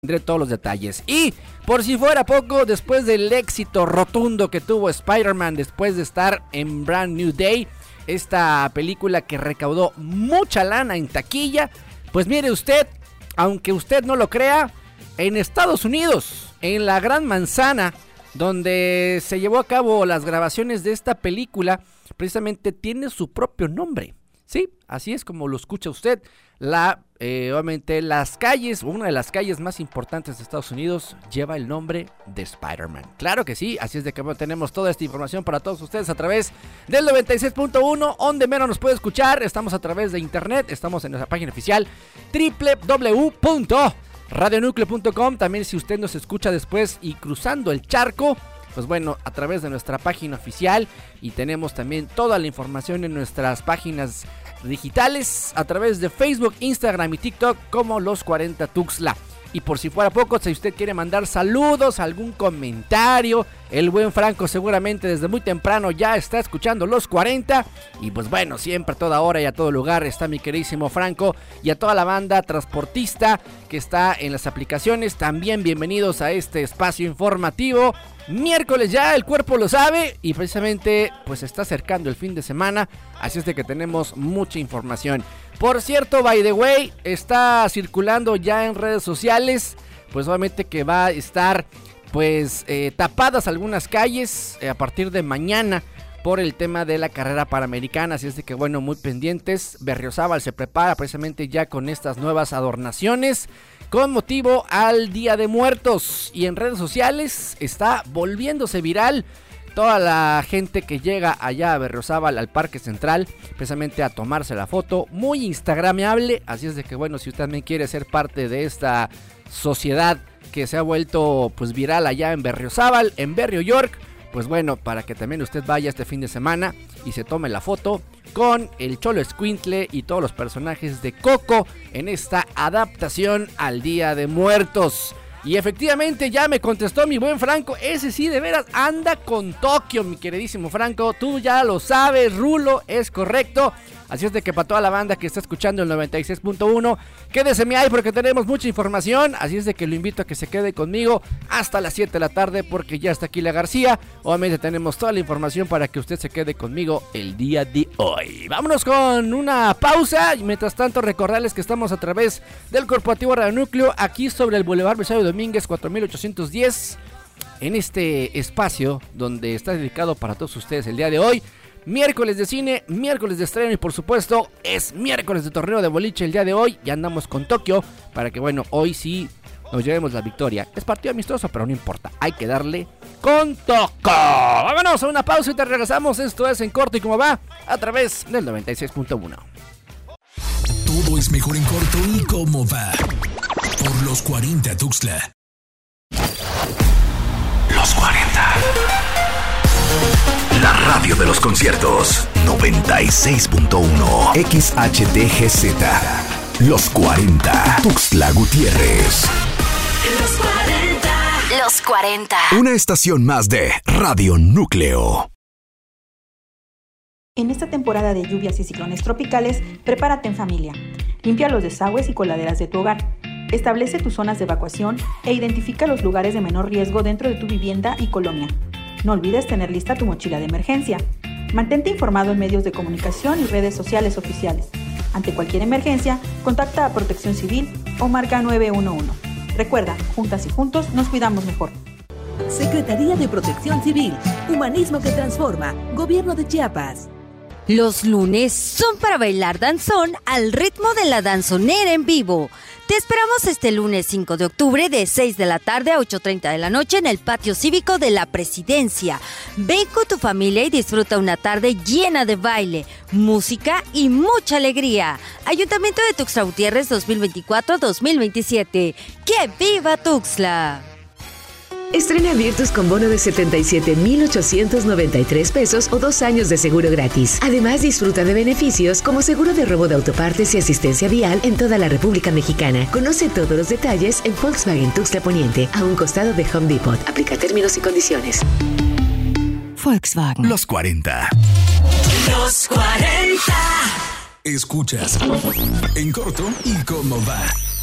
Tendré todos los detalles. Y por si fuera poco, después del éxito rotundo que tuvo Spider-Man después de estar en Brand New Day, esta película que recaudó mucha lana en taquilla, pues mire usted, aunque usted no lo crea, en Estados Unidos, en la Gran Manzana, donde se llevó a cabo las grabaciones de esta película, precisamente tiene su propio nombre. Sí, así es como lo escucha usted. Obviamente las calles, una de las calles más importantes de Estados Unidos lleva el nombre de Spider-Man. Claro que sí, así es de que tenemos toda esta información para todos ustedes a través del 96.1, donde menos nos puede escuchar. Estamos a través de internet, estamos en nuestra página oficial www.radionucleo.com. También si usted nos escucha después y cruzando el charco, pues bueno, a través de nuestra página oficial, y tenemos también toda la información en nuestras páginas digitales a través de Facebook, Instagram y TikTok como Los 40 Tuxtla. Y por si fuera poco, si usted quiere mandar saludos, algún comentario, el buen Franco seguramente desde muy temprano ya está escuchando Los 40. Y pues bueno, siempre a toda hora y a todo lugar está mi queridísimo Franco, y a toda la banda transportista que está en las aplicaciones, también bienvenidos a este espacio informativo. Miércoles ya, el cuerpo lo sabe, y precisamente pues se está acercando el fin de semana, así es de que tenemos mucha información. Por cierto, by the way, está circulando ya en redes sociales, pues obviamente que va a estar pues tapadas algunas calles a partir de mañana por el tema de la carrera panamericana, así es de que bueno, muy pendientes. Berriozábal se prepara precisamente ya con estas nuevas adornaciones con motivo al Día de Muertos, y en redes sociales está volviéndose viral toda la gente que llega allá a Berriozábal, al Parque Central, precisamente a tomarse la foto, muy instagrameable. Así es de que bueno, si usted también quiere ser parte de esta sociedad que se ha vuelto pues viral allá en Berriozábal, en Berrio York, pues bueno, para que también usted vaya este fin de semana y se tome la foto con el Cholo Escuintle y todos los personajes de Coco en esta adaptación al Día de Muertos. Y efectivamente ya me contestó mi buen Franco, ese sí de veras anda con Tokio, mi queridísimo Franco, tú ya lo sabes, Rulo, es correcto. Así es de que para toda la banda que está escuchando el 96.1, quédese mi ahí porque tenemos mucha información. Así es de que lo invito a que se quede conmigo hasta las 7 de la tarde porque ya está aquí la García. Obviamente tenemos toda la información para que usted se quede conmigo el día de hoy. Vámonos con una pausa y mientras tanto recordarles que estamos a través del Corporativo Radio Núcleo, aquí sobre el Boulevard Belisario Domínguez 4810, en este espacio donde está dedicado para todos ustedes el día de hoy. Miércoles de cine, miércoles de estreno y por supuesto es miércoles de torneo de boliche el día de hoy. Ya andamos con Tokio para que bueno, hoy sí nos llevemos la victoria. Es partido amistoso pero no importa, hay que darle con Tokio. Vámonos a una pausa y te regresamos. Esto es En Corto y Cómo Va a través del 96.1. Todo es mejor en corto y cómo va por Los 40 Tuxtla. Los 40. La radio de los conciertos. 96.1 XHTGZ. Los 40. Tuxtla Gutiérrez. Los 40. Los 40. Una estación más de Radio Núcleo. En esta temporada de lluvias y ciclones tropicales, prepárate en familia. Limpia los desagües y coladeras de tu hogar. Establece tus zonas de evacuación e identifica los lugares de menor riesgo dentro de tu vivienda y colonia. No olvides tener lista tu mochila de emergencia. Mantente informado en medios de comunicación y redes sociales oficiales. Ante cualquier emergencia, contacta a Protección Civil o marca 911. Recuerda, juntas y juntos nos cuidamos mejor. Secretaría de Protección Civil, Humanismo que Transforma, Gobierno de Chiapas. Los lunes son para bailar danzón al ritmo de la danzonera en vivo. Te esperamos este lunes 5 de octubre de 6 de la tarde a 8:30 de la noche en el patio cívico de la Presidencia. Ven con tu familia y disfruta una tarde llena de baile, música y mucha alegría. Ayuntamiento de Tuxtla Gutiérrez 2024-2027. ¡Que viva Tuxtla! Estrena Virtus con bono de 77,893 pesos o 2 años de seguro gratis. Además, disfruta de beneficios como seguro de robo de autopartes y asistencia vial en toda la República Mexicana. Conoce todos los detalles en Volkswagen Tuxtla Poniente, a un costado de Home Depot. Aplica términos y condiciones. Volkswagen. Los 40. Los 40. Escuchas En Corto y Cómo Va.